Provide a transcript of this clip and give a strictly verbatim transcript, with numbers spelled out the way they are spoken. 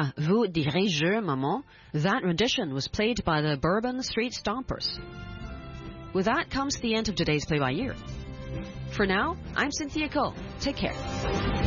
À vous direz-je, maman, that rendition was played by the Bourbon Street Stompers. With that comes the end of today's Play by Ear. For now, I'm Cynthia Cole. Take care.